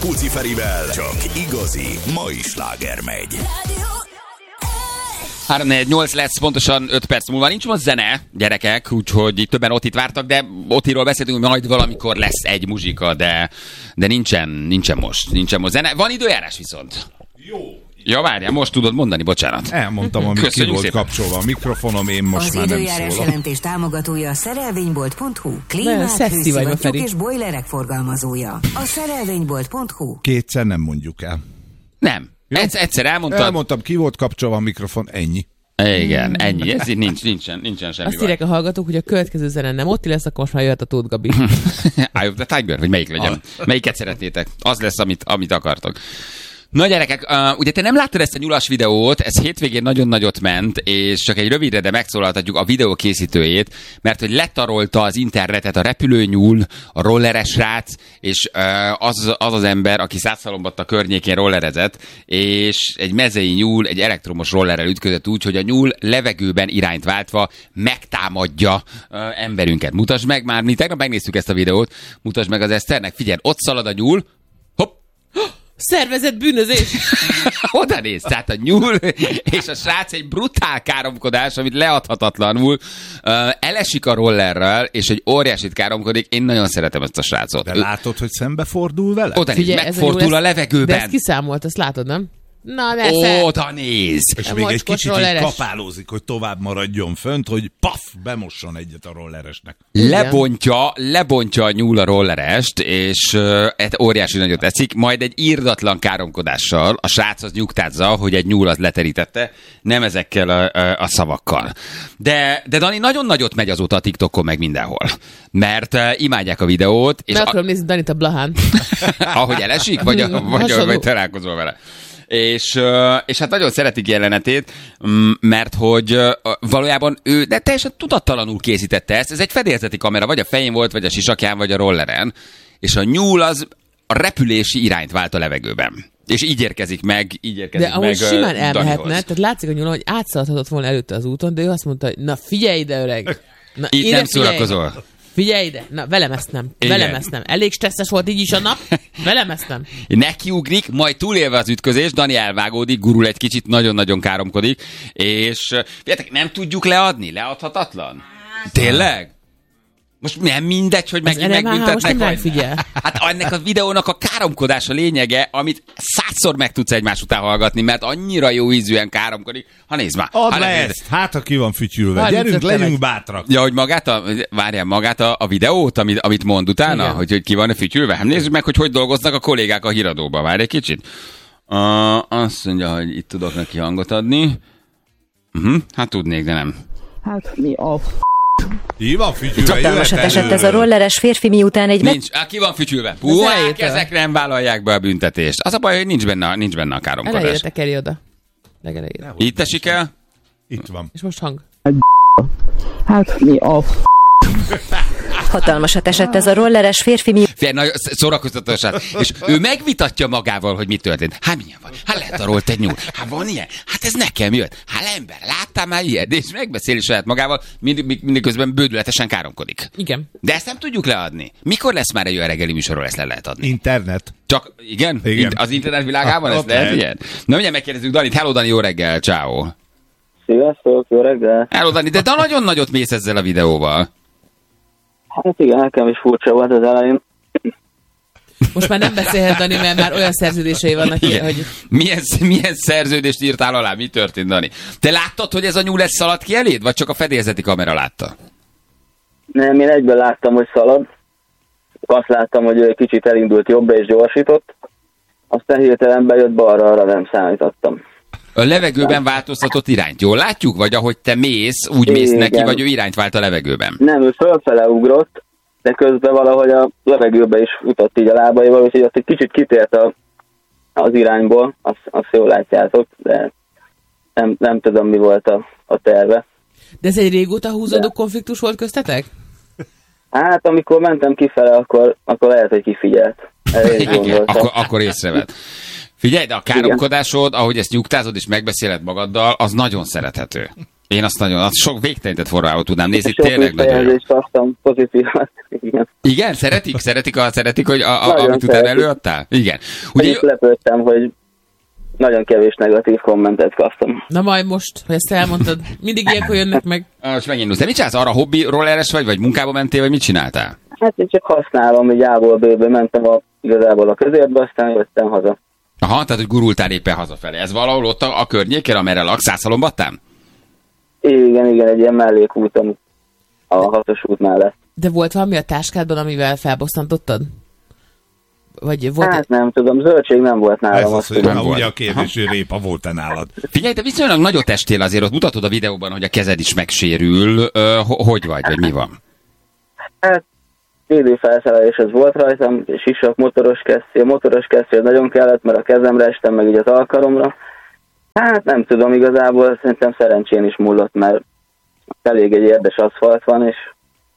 Puci Ferivel csak igazi mai sláger megy. 3-4-8 lesz, pontosan 5 perc múlva. Nincs most zene, gyerekek, úgyhogy itt többen Otit vártak, de Otiról beszéltünk, hogy majd valamikor lesz egy muzsika, de nincsen most zene. Van időjárás viszont. Jó. Ja, várjál, most tudod mondani, bocsánat. Elmondtam, amit ki volt kapcsolva a mikrofonom, én most már nem szólok. Az időjárás jelentés támogatója a szerelvénybolt.hu, klímát, hőszivattyúk és bojlerek forgalmazója. A szerelvénybolt.hu. Kétszer nem mondjuk el. Nem. Egyszer elmondtad. Elmondtam, ki volt kapcsolva a mikrofon, ennyi. Igen, ennyi. Ez így nincsen semmi. Azt írják a hallgatók, hogy a következő zene nem Otti lesz, akkor most már jöhet a Tóth Gabi. Eye of the Tiger, vagy melyik legyen? Melyiket szeretnétek? Az lesz, amit akartok. Na gyerekek, ugye te nem láttad ezt a nyulas videót, ez hétvégén nagyon nagyot ment, és csak egy rövidre, de megszólaltatjuk a videó készítőjét, mert hogy letarolta az internetet a repülőnyúl, a rolleres srác, és az ember, aki Százhalombatta környékén rollerezett, és egy mezei nyúl egy elektromos rollerrel ütközött úgy, hogy a nyúl levegőben irányt váltva megtámadja emberünket. Mutasd meg, már mi tegnap megnéztük ezt a videót, mutasd meg az Eszternek, figyelj, ott szalad a nyúl, hopp, Szervezett bűnözés! Oda néz, tehát a nyúl és a srác egy brutál káromkodás, amit leadhatatlanul elesik a rollerrel, és egy óriásit káromkodik. Én nagyon szeretem ezt a srácot. De látod, hogy szembefordul vele? Oda néz, megfordul a levegőben. De ezt kiszámolt, ezt látod, nem? Na, persze. Oda néz. És még egy kicsit így kapálózik, hogy tovább maradjon fönt, hogy bemosson egyet a rolleresnek. Lebontja a nyúl a rollerest, és óriási nagyot teszik, majd egy irdatlan káromkodással a srác az nyugtázza, hogy egy nyúl az leterítette, nem ezekkel a szavakkal. De Dani nagyon nagyot megy azóta a TikTokon meg mindenhol, mert imádják a videót. És meg akarom nézni Danit a Blahán. Ahogy elesik, vagy találkozol vele. És hát nagyon szeretik jelenetét, mert hogy valójában ő de teljesen tudattalanul készítette ezt. Ez egy fedélzeti kamera, vagy a fején volt, vagy a sisakján, vagy a rolleren. És a nyúl az a repülési irányt vált a levegőben. És így érkezik meg de ahogy simán elmehetne, Danihoz. tehát látszik a nyúl, hogy átszaladhatott volna előtte az úton, de ő azt mondta, hogy na figyelj ide, öreg! Na, itt nem szórakozol. Figyelj ide! Na, velem ezt nem. Velem ezt nem. Elég stresszes volt így is a nap. Velem ezt nem. Nekiugrik, majd túlélve az ütközés, Dani elvágódik, gurul egy kicsit, nagyon-nagyon káromkodik, és figyeljetek, nem tudjuk leadni? Leadhatatlan? Tényleg? Most nem mindegy, hogy megint megbüntetnek, vagy... figyel. Hát ennek a videónak a káromkodás a lényege, amit 100-szor meg tudsz egymás után hallgatni, mert annyira jó ízűen káromkodik. Ha nézd már. Add le ezt, hát ha ki van fütyülve. Gyerünk, legyünk bátrak. Ja, hogy magát a videót, amit mond utána, igen. hogy ki van fütyülve. Hát nézzük meg, hogy dolgoznak a kollégák a híradóban. Várj egy kicsit. Azt mondja, hogy itt tudok neki hangot adni. Hát tudnék, de nem. Hát mi a Ki van fütyülve? Hatalmasat esett ez a rolleres férfi, miután egy... Nincs. Ki van fütyülve? Puhák, ezek nem vállalják be a büntetést. Az a baj, hogy nincs benne a káromkodás. Elejére tekerj oda. Legelejére. Itt esik el? Itt van. És most hang. hát mi a Hatalmasat esett ez a rolleres férfi, Nagyon szórakoztatását. És ő megvitatja magával, hogy mi történt. Hát milyen van? Hát letarolt egy nyúl. Hát van ilyen? Hát ez nekem jött. Hát ember, láttál már ilyet? És megbeszéli saját magával, mindeközben bődületesen káromkodik. Igen. De ezt nem tudjuk leadni. Mikor lesz már egy olyan reggeli műsorról, ezt le lehet adni? Internet. Csak, igen? Igen. Az internet világában ezt lehet, ilyen? Na, ugye megkérdezzük Danit. Hello, Dani, jó reggel, ciao. Sziasztok, jó reggel. Hello, Dani, de nagyon nagyot mész ezzel a videóval. Hát igen, nekem is furcsa volt az elején. Most már nem beszélhet Dani, mert már olyan szerződései vannak, hogy... Milyen szerződést írtál alá? Mi történt, Dani? Te láttad, hogy ez a nyúl szaladt ki eléd, vagy csak a fedélzeti kamera látta? Nem, én egyben láttam, hogy szalad. Azt láttam, hogy ő kicsit elindult jobbra és gyorsított. Aztán hirtelen bejött balra, arra nem számítottam. A levegőben változtatott irányt. Jól látjuk? Vagy ahogy te mész, úgy mész neki, vagy ő irányt vált a levegőben? Nem, ő fölfele ugrott, de közben valahogy a levegőbe is futott így a lábaival, úgyhogy azt egy kicsit kitért az irányból, azt jól látjátok, de nem tudom, mi volt a terve. De ez egy régóta húzódó konfliktus volt köztetek? Hát, amikor mentem kifele, akkor lehet, hogy kifigyelt. Akkor észrevett. Figyelj, de a káromkodásod, ahogy ezt nyugtázod és megbeszéled magaddal, az nagyon szerethető. Én azt sok végtelenített forrával tudnám nézni, sok tényleg nagyon jó. Sok kaptam pozitívat, igen. Igen, szeretik, hogy amit utána előadtál? Igen. Ugye én lepődtem, hogy nagyon kevés negatív kommentet kaptam. Na majd most, hogy ezt elmondtad, mindig ilyenkor jönnek meg. Most megint de mit csinálsz? Arra hobbi rolleres vagy munkába mentél, vagy mit csináltál? Hát én csak használom, hogy A-ból B-be mentem igazából a közérbe, aztán jöttem haza. Aha, tehát hogy gurultál éppen hazafelé. Ez valahol ott a környéken, amerre laksz, Szászalombattán? Igen, egy ilyen mellékúton a 6-os út mellett. De volt valami a táskádban, amivel felbosszantottad? Vagy volt hát nem tudom, zöldség nem volt nálam. Ez az, hogy ugye a kérdés, hogy répa volt-e nálad. Figyelj, te viszonylag nagyot estél azért, ott mutatod a videóban, hogy a kezed is megsérül. Hogy vagy mi van? Hát védőfelszerelés volt rajtam, és sisak, motoros kesztyű. A motoros kesztyű nagyon kellett, mert a kezemre estem, meg így az alkaromra. Hát nem tudom, igazából szerintem szerencsén is múlott, mert elég egy érdes aszfalt van, és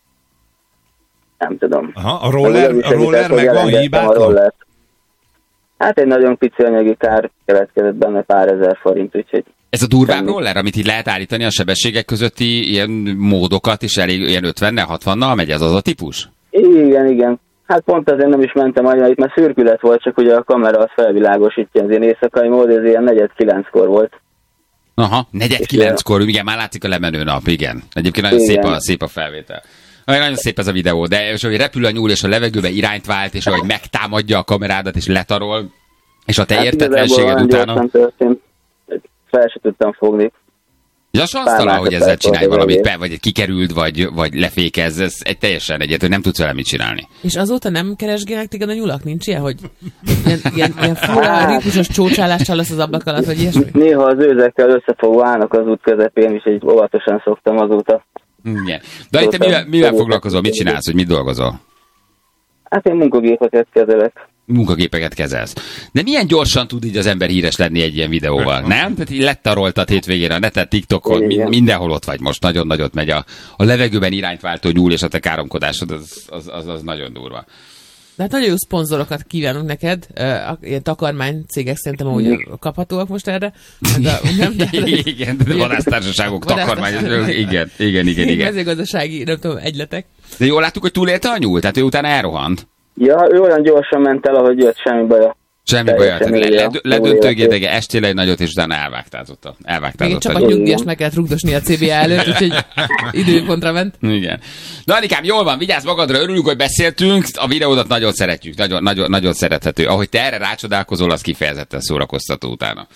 nem tudom. Aha, a roller megvan, hibátlan? Hát egy nagyon pici anyagi kár keletkezett benne, pár ezer forint, úgyhogy... Ez a durvább roller, amit így lehet állítani a sebességek közötti ilyen módokat, és elég ilyen 50-nel, 60-nal megy, ez az a típus? Igen. Hát pont azért nem is mentem annyira, itt már szürkület volt, csak ugye a kamera az felvilágosítja, az ilyen éjszakai mód, ez ilyen 4-9-kor volt. Aha, 4-9-kor, igen, már látszik a lemenő nap, igen. Egyébként nagyon szép a felvétel. Nagyon szép ez a videó, de és hogy repül a nyúl, és a levegőbe irányt vált, és ahogy megtámadja a kamerádat, és letarol, és a te értetlenséged utána... Történt. Fel se tudtam fogni. Ja, sansztalan, hogy ezzel csinálj valamit, vagy kikerült, vagy lefékezz, ez egy teljesen egyet, nem tudsz vele mit csinálni. És azóta nem keresgélnek téged a nyulak? Nincs ilyen, hogy ilyen fura, ritmusos csócsálással lesz az ablak alatt, vagy ilyesmi? Néha az őzekkel összefogva állnak az út közepén, és így óvatosan szoktam azóta. Igen. De itt te mivel foglalkozol, mit csinálsz, hogy mit dolgozol? Hát én munkagépeket kezelek. Munkagépeket kezelsz. De milyen gyorsan tud így az ember híres lenni egy ilyen videóval, nem? Tehát így lettaroltad hétvégén a netet, TikTokon, mindenhol ott vagy most, nagyon nagyot megy a levegőben irányt váltó nyúl, és a te káromkodásod, az nagyon durva. De hát nagyon jó szponzorokat kívánunk neked, ilyen takarmány cégek szerintem ahogy kaphatóak most erre. Igen, vadásztársaságok, takarmány, igen. Mezőgazdasági, nem tudom, egyletek. De jól láttuk, hogy túlélte a nyúl, tehát ő utána elrohant. Ja, ő olyan gyorsan ment el, ahogy jött, semmi baja. Semmi baja, ledöntőgédege, estél egy nagyot, és utána elvágtázott. Igen, csak a nyugdíjas meg kellett rugdosni a CBA előtt, úgyhogy időpontra ment. Igen. Na, Anikám, jól van, vigyázz magadra, örülünk, hogy beszéltünk, a videódat nagyon szeretjük, nagyon szerethető. Ahogy te erre rácsodálkozol, az kifejezetten szórakoztató utána.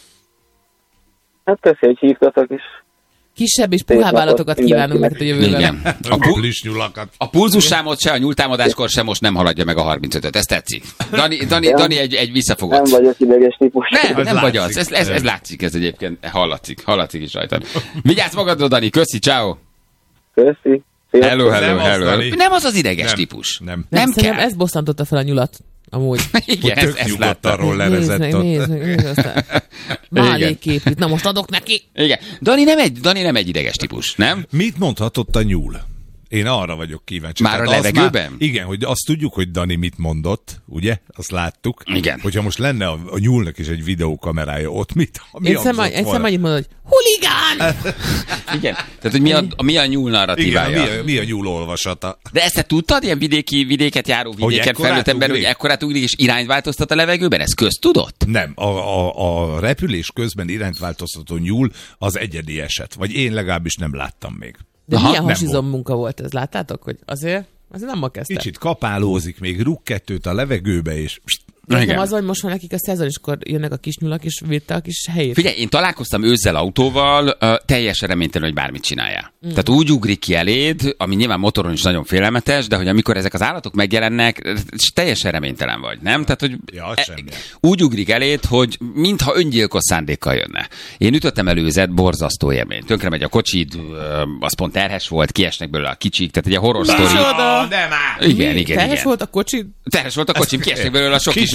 Hát köszi, hogy hívtatok is. Kisebb és puhább állatokat kívánunk neked a jövőben. Igen. A pulzussámot se, a nyúltámadáskor sem most nem haladja meg a 35-öt. Ez tetszik. Dani egy visszafogott. Nem vagyok ideges típus. Nem vagy az. Ez látszik, ez egyébként hallatszik is rajtad. Vigyázz magadra, Dani. Köszi, ciao. Köszi. Hello. Nem az ideges típus. Nem kell. Ez bosszantotta fel a nyulat. Amúgy. Igen, ezt látta. Rollerezett ott. Nézd. Máléképűt. Na most adok neki. Igen. Dani nem egy ideges típus, nem? Mit mondhatott a nyúl? Én arra vagyok kíváncsi. Már a levegőben? Igen, hogy azt tudjuk, hogy Dani mit mondott, ugye? Azt láttuk. Igen. Hogyha most lenne a nyúlnak is egy videókamerája ott, egyszer annyit mondod, hogy huligán! Igen. Tehát, hogy mi a nyúl narratívája? Igen, mi a nyúl olvasata? De ezt te tudtad, ilyen vidéket járó, vidéken felnőtt ember, hogy ekkorát ugrik és irányt változtat a levegőben? Ez köztudott? Nem. A repülés közben irányt változtató nyúl az egyedi eset. Vagy én legalábbis nem láttam még. De milyen hasizom munka volt ez, láttátok? Hogy azért nem ma kezdtem. Kicsit kapálózik, még rúg kettőt a levegőbe, és... Nem az, hogy most van nekik a szezon, és akkor jönnek a kis nyulak, és védte a kis helyét. Figyelj, én találkoztam őzzel autóval, teljesen reménytelen, hogy bármit csináljál. Tehát úgy ugrik ki eléd, ami nyilván motoron is nagyon félelmetes, de hogy amikor ezek az állatok megjelennek, teljesen reménytelen vagy, nem? Tehát, hogy úgy ugrik eléd, hogy mintha öngyilkos szándékkal jönne. Én ütöttem előzet, borzasztó élmény. Tönkre megy a kocsid, az pont terhes volt, kiesnek belőle a kicsik, tehát egy horror sztori. Igen. Terhes volt a kocsid? Terhes volt a kocsim, kiesnek belőle a sok kis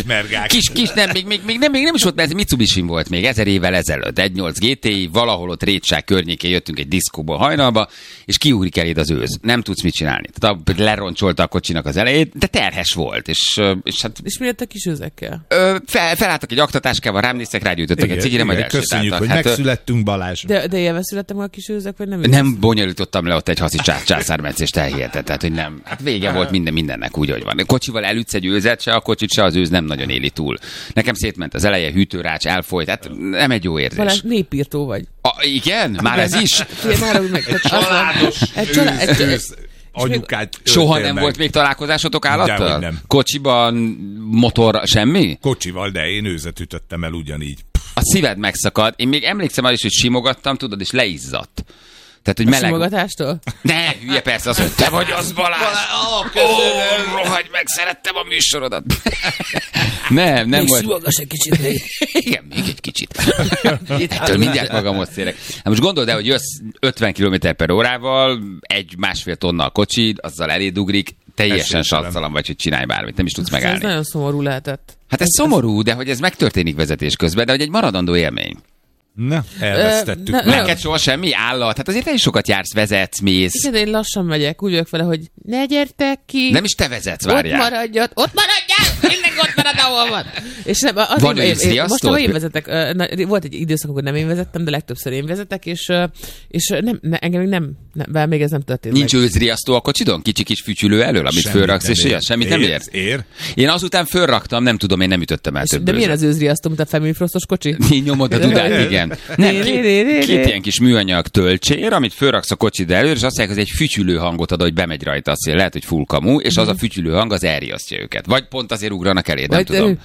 Kismergák. Még nem is volt, mert ez Mitsubishi volt még 1000 évvel ezelőtt. 1.8 GTI, valahol ott Rétság környékén jöttünk egy diszkóból hajnalba, és kiugrik eléd az őz. Nem tudsz mit csinálni. Tehát leroncsolta a kocsinak az elejét, de terhes volt. És mi lett a kis őzekkel? Felálltak egy aktatáskával, rám néztek, rágyújtottak egy cigire, majd köszönjük, hogy megszülettünk, Balázs. De élve a kis őzek, vagy nem? Nem bonyolítottam le ott egy haszi császármetszést, elhihetett, tehát hogy nem. Hát vége volt mindennek úgy, hogy van. A kocsival elütsz egy őzet, se a kocsit, se az őz nem nagyon éli túl. Nekem szétment az eleje, hűtőrács, elfolyt, tehát nem egy jó érzés. Balázs, népírtó vagy. Igen? Már ez is? Családos őz. Anyukát. Soha nem volt még találkozásotok állattal? Nem. Kocsiban, motor, semmi? Kocsival, de én őzet ütöttem el ugyanígy. A szíved megszakad. Én még emlékszem arra is, hogy simogattam, tudod, és leizzadt. Tehát, hogy meleg... simogatástól? Ne, hülye, persze, azt mondja, te vagy az Balázs. Rohagy meg, szerettem a műsorodat. nem még volt. simogass egy kicsit még. Igen, még egy kicsit. Ettől mindjárt magamhoz térek. Hát most gondold el, hogy jössz 50 km/h, 1-1,5 tonna a kocsid, azzal eléd ugrik, teljesen satszalan vagy, hogy csinálj bármit, nem is tudsz megállni. Ez nagyon szomorú lehetett. Hát ez szomorú, de hogy ez megtörténik vezetés közben, de hogy egy maradandó élmény. Na, elvesztettük. Neked soha semmi állat? Hát azért te is sokat jársz, vezetsz, mész. Igen, én lassan megyek, úgy vagyok vele, hogy ne gyertek ki. Nem is te vezetsz, várjál. Ott maradjál, mindenki ott marad, ahol van. És nem, van őszriasztó? Most én vezetek. Volt egy időszak, amikor nem én vezettem, de legtöbbször én vezetek, és engem még ez nem történt. Nincs őzriasztó a kocsidon? Kicsi kis fütyülő elől, amit fölraksz, és ilyen? Semmit nem érsz? Én azután fölraktam, nem tudom, én nem ütöttem el több. De milyen az őzriasztó, mint a Family Frostos kocsi? Nyomod a dudát, igen. Nem, két ilyen kis műanyag tölcsér, amit fölraksz a kocsid előre, és azt mondják, hogy egy fütyülő hangot ad, hogy bemegy rajta a szél. Lehet, hogy full kamu, és az a fütyülő hang az elriasztja őket. Vagy pont azért ugranak eléd, nem tudom.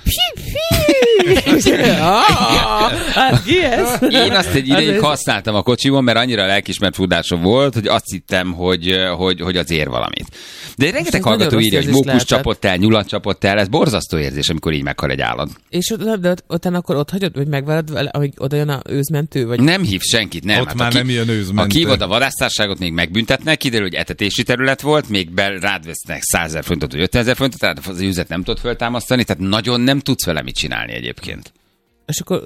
Hát ki ez? Én azt egy ideig használtam a kocsimon, mert annyira lelkismert fudásom volt, hogy azt hittem, hogy az ér valamit. De rengeteg hallgató írja, hogy mókus csapott el, nyulat csapott el, ez borzasztó érzés, amikor így meghal egy állat. És utána akkor ott hagyod, hogy megvárod vele, amíg oda jön a őzmentő? Vagy... Nem hív senkit, nem. Ott hát már nem jön őzmentő. Ha kihívod a vadásztárságot, még megbüntetnek, kiderül, hogy etetési terület volt, még rád vesznek 100 000 forintot vagy 50 000 forintot, tehát az őzet nem tudod föltámasztani, tehát nagyon nem tudsz vele mit csinálni egyébként. És akkor...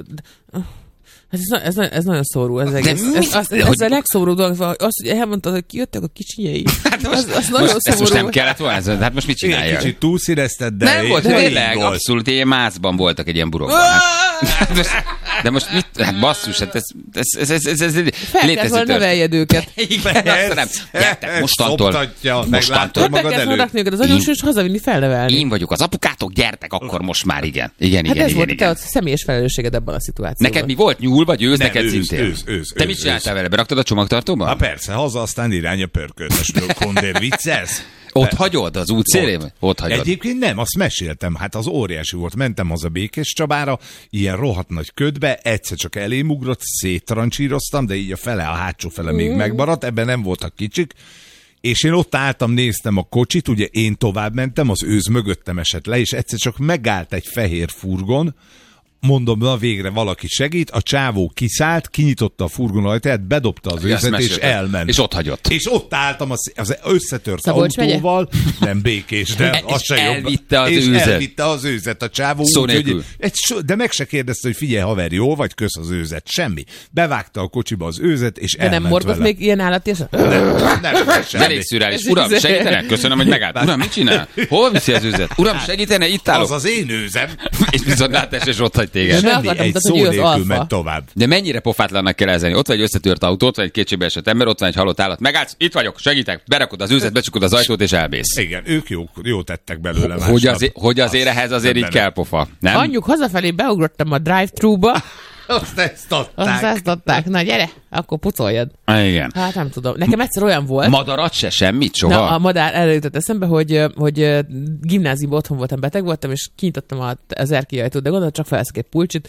Ez nagyon szóró, ez egész. Ez a legszóróbb dolog, az, hogy elmondtad, hogy kijöttek a kicsinyei. Hát az nagyon szóró. Ezt most nem kellett volna, hát most mit csinálja? Kicsit túlszínezted, de... Nem volt, tényleg, abszolút, ilyen mászban voltak egy ilyen burokban. De most mit? Hát basszus, hát ez létező volna növeljed őket. Igen, nem. Gyertek, mostantól magad elő. Rakni őket az anyós, és hazavinni felnevelni. Én vagyok az apukátok, gyertek, akkor most már igen. Igen. Hát ez volt te a személyes felelősséged ebben a szituációban. Neked mi volt? Nyúl vagy őz? Neked szintén? Te mit csináltál vele? Beraktad a csomagtartóba? Hát persze, haza, aztán irány a pörköltesről. Kondér, viccelsz? Ott hagyod az út szélén? Ott hagyod. Egyébként nem, azt meséltem, hát az óriási volt. Mentem haza Békés Csabára, ilyen rohadt nagy ködbe, egyszer csak elém ugrott, széttrancsíroztam, de így a fele, a hátsó fele még megmaradt, ebben nem voltak kicsik. És én ott álltam, néztem a kocsit, ugye én tovább mentem, az őz mögöttem esett le, és egyszer csak megállt egy fehér furgon, mondom, na végre valaki segít, a csávó kiszállt, kinyitotta a furgon ajtaját, bedobta az őzet, és elment. És ott hagyott. És ott álltam az összetört autóval, nem Békés, de az se jobb. Elvitte az és őzet. Elvitte az őzet a csávó. Szó nélkül. De meg se kérdezte, hogy figyelj haver, jó vagy, kösz az őzet. Semmi. Bevágta a kocsiba az őzet, és elment vele. De nem morgott még ilyen állati? Nem, elég szürreális. Uram, segítene? Köszönöm, hogy megállt. Uram, mit csinál? Hol viszi az őzet? Uram, segítene? Itt állok. Az az én őzem. És viszont látás, és ott hagy téged. Semmi, egy szó nélkül ment tovább. De mennyire pofátlannak kell ezelni? Ott vagy egy összetört autó, ott vagy egy kétségbe esett ember, ott van egy halott állat. Megállsz, itt vagyok, segítek, berakod az őzet, becsukod az ajtót és elmész. Igen, ők jó tettek belőle. Hogy azért ehhez azért így kell pofa, nem? Anyjuk, hazafelé beugrottam a drive-thru-ba. Azt ezt adták. Na gyere, akkor pucoljad. Igen. Hát nem tudom. Nekem egyszer olyan volt. Madarat se, semmit soha? Na, a madár erre jutott eszembe, hogy gimnáziumban otthon voltam, beteg voltam, és kinyitottam az erkélyajtót, de gondolod, csak felszek egy pulcsit.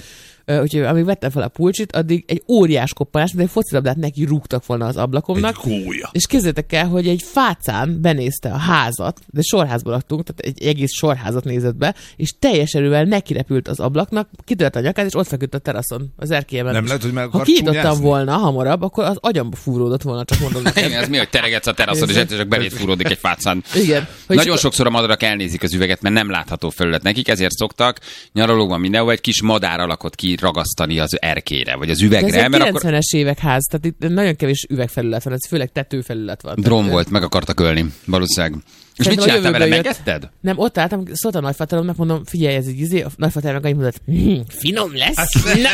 úgyhogy amíg vettem fel a pulcsit, addig egy óriás koppanás, de egy focilabdát neki rúgtak volna az ablakomnak. Egy gólya. És képzeljétek el, hogy egy fácán benézte a házat, de sorházban laktunk, tehát egy egész sorházat nézett be, és teljes erővel nekirepült az ablaknak, kitört a nyakát, és ott feküdt a teraszon, az erkélyemen. Nem lehet, hogy meg ha kinyitottam volna hamarabb, akkor az agyamba fúródott volna, csak mondom neked. Igen, ez mi, hogy teregetsz a teraszon, és egyszer csak beléd fúródik egy fácán. Igen. Nagyon sokszor a madarak elnézik az üveget, mert nem látható felület nekik, ezért szoktak nyaralókban mindenhol egy kis madár alakot kiragasztani az erkélyre, vagy az üvegre. De ez mert egy 90-es évek ház, tehát itt nagyon kevés üvegfelület van, ez főleg tetőfelület van. Drón volt, meg akartak ölni, valószínűleg. És mit csináltál vele, megetted? Nem, ott álltam, szóltam a nagyfatalomnak, mondom, figyelj, ez így a nagyfatalom meg annyit mondott, finom lesz.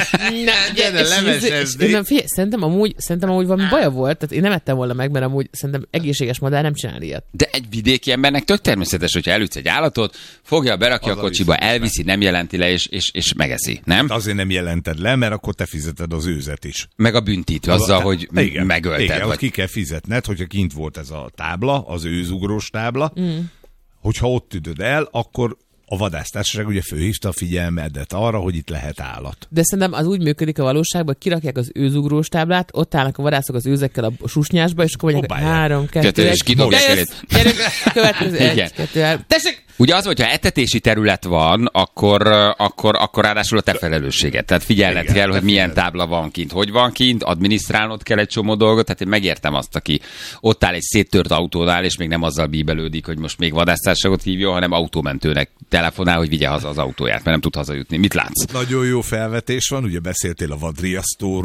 Szerintem amúgy valami baja volt, tehát én nem ettem volna meg, mert amúgy szerintem egészséges madár nem csinál ilyet. De egy vidéki embernek tök természetes, hogyha elütsz egy állatot, fogja, berakja a kocsiba, elviszi, nem jelenti le, és megeszi, nem? De azért nem jelented le, mert akkor te fizeted az őzet is. Meg a büntit azzal, hogy megölted. Igen, vagy ki kell fizetned, hogyha kint volt ez a tábla, az őzugrós tábla, hogyha ott üdöd el, akkor a vadásztársaság ugye fölhívta a figyelmedet arra, hogy itt lehet állat. De szerintem az úgy működik a valóságban, hogy kirakják az őzugrós táblát, ott állnak a vadászok az őzekkel a susnyásba, és akkor mondják, 3, 2, 1, gyerünk, következő, 1, 2, 3, tessék! Ugye az, hogyha etetési terület van, akkor ráadásul a te felelősséged. Tehát figyelned kell, hogy milyen tábla van kint, hogy van kint, adminisztrálnod kell egy csomó dolgot, tehát én megértem azt, aki ott áll egy széttört autónál, és még nem azzal bíbelődik, hogy most még vadásztársaságot hívjon, hanem autómentőnek telefonál, hogy vigye haza az autóját, mert nem tud hazajutni. Mit látsz? Nagyon jó felvetés van, ugye beszéltél a vadriasztóról,